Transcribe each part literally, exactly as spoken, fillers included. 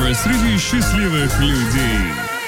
River среди счастливых людей.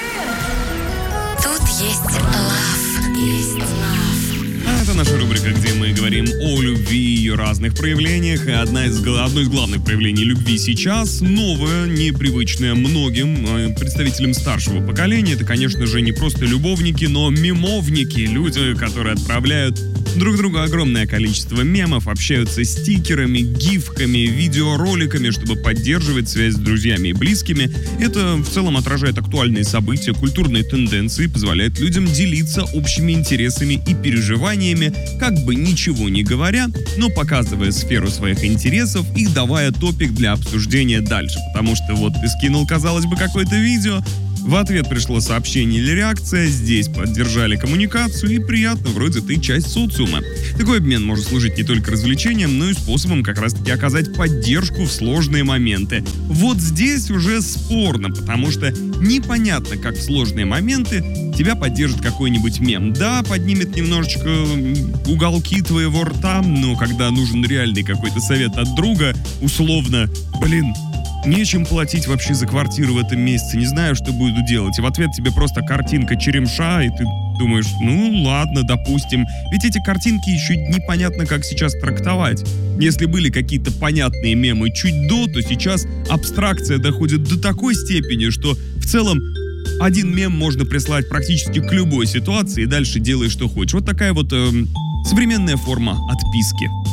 Тут есть love, есть love. А это наша рубрика, где мы говорим о любви и ее разных проявлениях. И одна из, одно из главных проявлений любви сейчас, новое, непривычное многим э, представителям старшего поколения. Это, конечно же, не просто любовники, но мемовники. Люди, которые отправляют друг другу огромное количество мемов, общаются стикерами, гифками, видеороликами, чтобы поддерживать связь с друзьями и близкими. Это в целом отражает актуальные события, культурные тенденции, позволяет людям делиться общими интересами и переживаниями, как бы ничего не говоря, но показывая сферу своих интересов и давая топик для обсуждения дальше. Потому что вот ты скинул, казалось бы, какое-то видео, в ответ пришло сообщение или реакция, здесь поддержали коммуникацию, и приятно, вроде ты часть социума. Такой обмен может служить не только развлечением, но и способом как раз-таки оказать поддержку в сложные моменты. Вот здесь уже спорно, потому что непонятно, как в сложные моменты тебя поддержит какой-нибудь мем. Да, поднимет немножечко уголки твоего рта, но когда нужен реальный какой-то совет от друга, условно, блин, нечем платить вообще за квартиру в этом месяце, не знаю, что буду делать. И в ответ тебе просто картинка черемша, и ты думаешь, ну ладно, допустим. Ведь эти картинки еще непонятно, как сейчас трактовать. Если были какие-то понятные мемы чуть до, то сейчас абстракция доходит до такой степени, что в целом один мем можно прислать практически к любой ситуации, и дальше делай, что хочешь. Вот такая вот э, современная форма отписки.